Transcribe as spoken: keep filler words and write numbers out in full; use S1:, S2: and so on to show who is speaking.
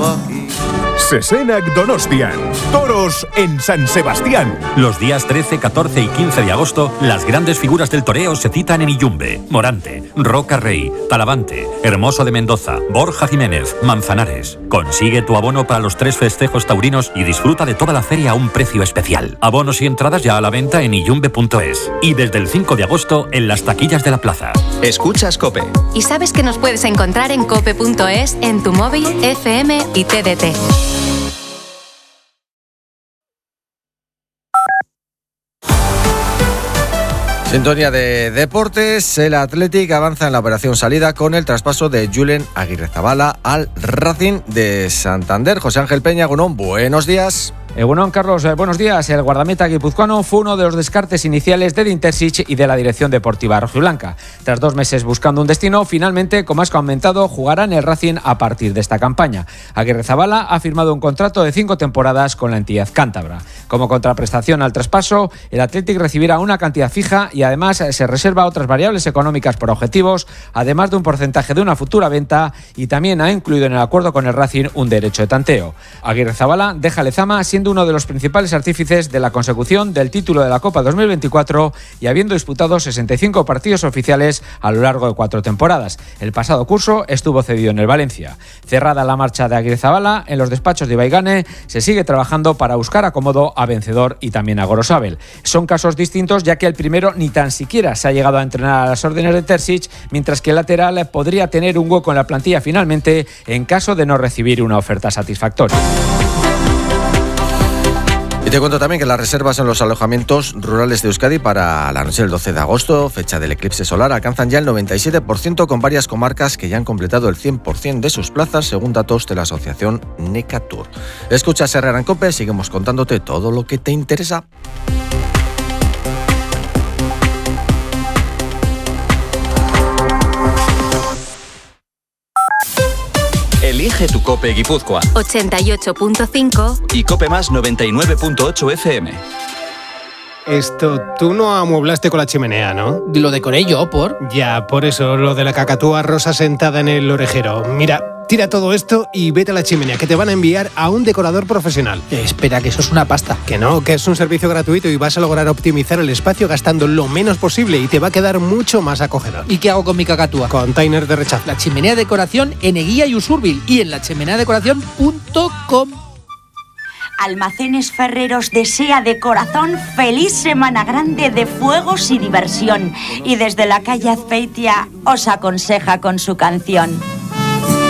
S1: estaba aquí.
S2: Sesenac Donostian. Toros en San Sebastián.
S3: Los días trece, catorce y quince de agosto, las grandes figuras del toreo se citan en Iyumbe, Morante, Roca Rey, Talavante, Hermoso de Mendoza, Borja Jiménez, Manzanares. Consigue tu abono para los tres festejos taurinos y disfruta de toda la feria a un precio especial. Abonos y entradas ya a la venta en iyumbe punto es y desde el cinco de agosto en las taquillas de la plaza.
S4: Escuchas COPE.
S5: Y sabes que nos puedes encontrar en cope punto es, en tu móvil, F M y T D T.
S6: Sintonía de deportes. El Athletic avanza en la operación salida con el traspaso de Julen Aguirrezabala al Racing de Santander. José Ángel Peña, Gunón, buenos días.
S7: Egunon, Carlos, eh, buenos días. El guardameta guipuzcoano fue uno de los descartes iniciales de Dintersic y de la dirección deportiva rojiblanca. Tras dos meses buscando un destino, finalmente, con más que aumentado, jugará en el Racing a partir de esta campaña. Aguirrezabala ha firmado un contrato de cinco temporadas con la entidad cántabra. Como contraprestación al traspaso, el Athletic recibirá una cantidad fija y además se reserva otras variables económicas por objetivos, además de un porcentaje de una futura venta, y también ha incluido en el acuerdo con el Racing un derecho de tanteo. Aguirrezabala deja Lezama siendo uno de los principales artífices de la consecución del título de la Copa dos mil veinticuatro y habiendo disputado sesenta y cinco partidos oficiales a lo largo de cuatro temporadas. El pasado curso estuvo cedido en el Valencia. Cerrada la marcha de Aguirrezabala, en los despachos de Ibaigane se sigue trabajando para buscar acomodo a Vencedor y también a Gorosabel. Son casos distintos, ya que el primero ni tan siquiera se ha llegado a entrenar a las órdenes de Terzic, mientras que el lateral podría tener un hueco en la plantilla finalmente en caso de no recibir una oferta satisfactoria.
S6: Y te cuento también que las reservas en los alojamientos rurales de Euskadi para la noche del doce de agosto, fecha del eclipse solar, alcanzan ya el noventa y siete por ciento, con varias comarcas que ya han completado el cien por ciento de sus plazas, según datos de la asociación Necatur. Escuchas Herrera en COPE, seguimos contándote todo lo que te interesa.
S4: Elige tu COPE Guipúzcoa.
S5: ochenta y ocho punto cinco
S4: Y COPE Más noventa y nueve punto ocho F M.
S8: Esto, tú no amueblaste con la chimenea, ¿no?
S9: Lo decoré yo, ¿por?
S8: Ya, por eso, lo de la cacatúa rosa sentada en el orejero. Mira, tira todo esto y vete a la chimenea, que te van a enviar a un decorador profesional.
S9: Eh, espera, que eso es una pasta.
S8: Que no, que es un servicio gratuito y vas a lograr optimizar el espacio gastando lo menos posible y te va a quedar mucho más acogedor.
S9: ¿Y qué hago con mi cacatúa?
S8: Container de rechazo.
S9: La chimenea de decoración en Eguía y Usurbil y en la chimenea decoración punto com.
S10: Almacenes Ferreros desea de corazón feliz Semana Grande de fuegos y diversión. Y desde la calle Azpeitia os aconseja con su canción.